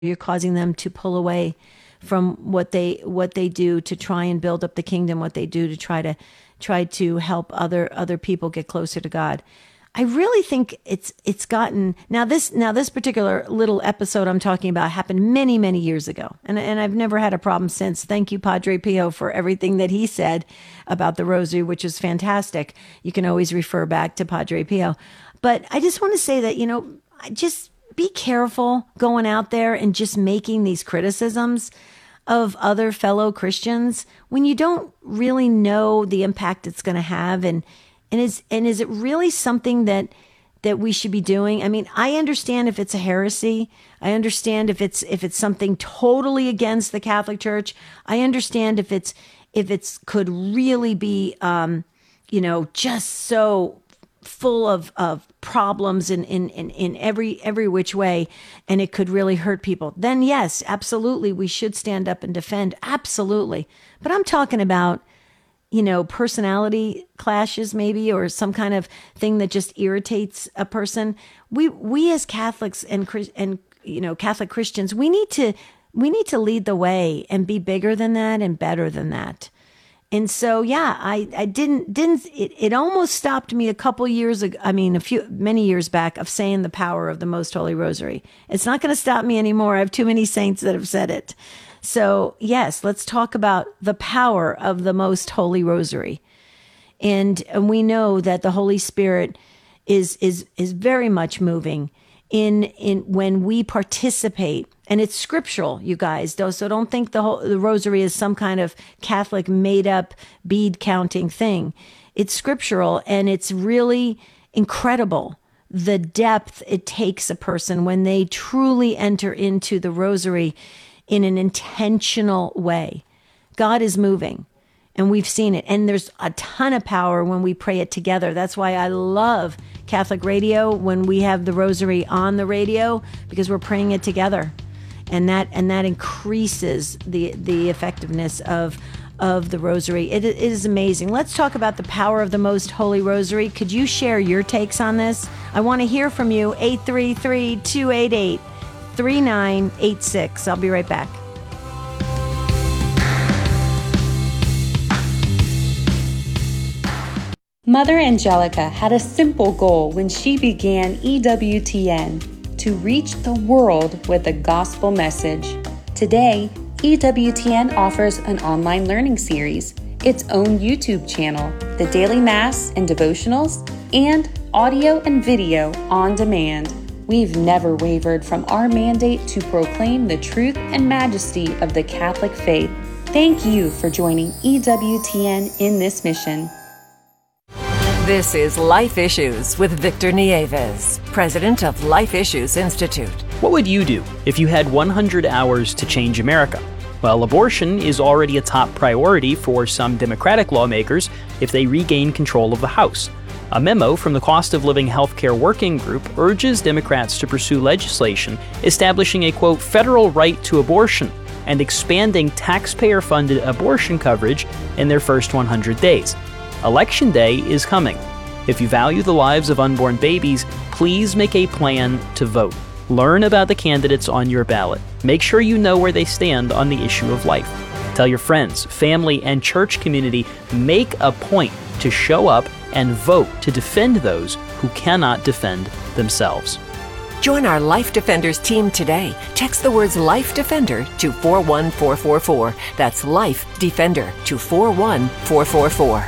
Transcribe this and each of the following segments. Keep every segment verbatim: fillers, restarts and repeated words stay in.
You're causing them to pull away from what they what they do to try and build up the kingdom, what they do to try to try to help other other people get closer to God. I really think it's it's gotten now this now this particular little episode I'm talking about happened many many years ago, and and I've never had a problem since. Thank you, Padre Pio, for everything that he said about the Rosary, which is fantastic. You can always refer back to Padre Pio, but I just want to say that, you know, I just be careful going out there and just making these criticisms of other fellow Christians when you don't really know the impact it's going to have. And, and is, and is it really something that, that we should be doing? I mean, I understand if it's a heresy. I understand if it's, if it's something totally against the Catholic Church. I understand if it's, if it's could really be, um, you know, just so full of, of problems in, in, in, in every, every which way, and it could really hurt people, then yes, absolutely, we should stand up and defend. Absolutely. But I'm talking about, you know, personality clashes maybe, or some kind of thing that just irritates a person. We, we as Catholics and, and, you know, Catholic Christians, we need to, we need to lead the way and be bigger than that and better than that. And so, yeah, I, I didn't, didn't, it, it almost stopped me a couple years ago. I mean, a few, many years back of saying the power of the Most Holy Rosary. It's not going to stop me anymore. I have too many saints that have said it. So yes, let's talk about the power of the Most Holy Rosary. And, and we know that the Holy Spirit is, is, is very much moving in, in when we participate. And it's scriptural, you guys. So don't think the whole, the Rosary is some kind of Catholic made-up bead counting thing. It's scriptural, and it's really incredible the depth it takes a person when they truly enter into the Rosary in an intentional way. God is moving, and we've seen it. And there's a ton of power when we pray it together. That's why I love Catholic radio when we have the Rosary on the radio, because we're praying it together. And that and that increases the the effectiveness of of the Rosary. It, it is amazing. Let's talk about the power of the Most Holy Rosary. Could you share your takes on this? I want to hear from you. eight three three, two eight eight, three nine eight six. I'll be right back. Mother Angelica had a simple goal when she began E W T N: to reach the world with the gospel message. Today, E W T N offers an online learning series, its own YouTube channel, the daily mass and devotionals, and audio and video on demand. We've never wavered from our mandate to proclaim the truth and majesty of the Catholic faith. Thank you for joining E W T N in this mission. This is Life Issues with Victor Nieves, president of Life Issues Institute. What would you do if you had one hundred hours to change America? Well, abortion is already a top priority for some Democratic lawmakers if they regain control of the House. A memo from the Cost of Living Healthcare Working Group urges Democrats to pursue legislation establishing a, quote, federal right to abortion and expanding taxpayer-funded abortion coverage in their first one hundred days. Election Day is coming. If you value the lives of unborn babies, please make a plan to vote. Learn about the candidates on your ballot. Make sure you know where they stand on the issue of life. Tell your friends, family, and church community, make a point to show up and vote to defend those who cannot defend themselves. Join our Life Defenders team today. Text the words Life Defender to four one four four four. That's Life Defender to four one four four four.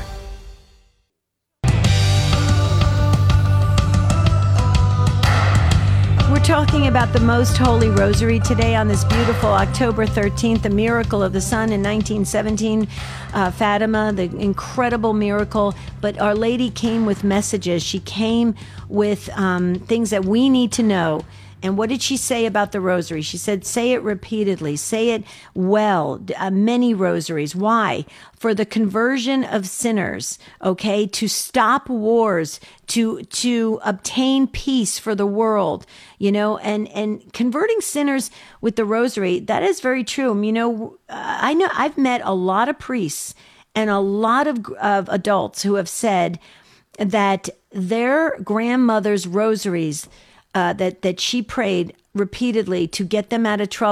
Talking about the Most Holy Rosary today on this beautiful October thirteenth, the miracle of the sun in nineteen seventeen, uh, Fatima, the incredible miracle. But Our Lady came with messages. She came with um, things that we need to know. And what did she say about the Rosary? She said, say it repeatedly, say it well, uh, many rosaries. Why? For the conversion of sinners, okay, to stop wars, to to obtain peace for the world, you know, and, and converting sinners with the Rosary, that is very true. You know, I know I've met a lot of priests and a lot of, of adults who have said that their grandmother's rosaries Uh, that that she prayed repeatedly to get them out of trouble.